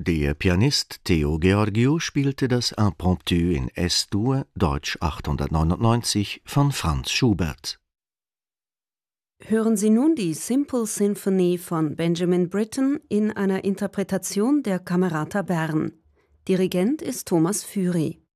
Der Pianist Theo Georgiou spielte das Impromptu in S-Dur, Deutsch 899 von Franz Schubert. Hören Sie nun die Simple Symphony von Benjamin Britten in einer Interpretation der Camerata Bern. Dirigent ist Thomas Füri.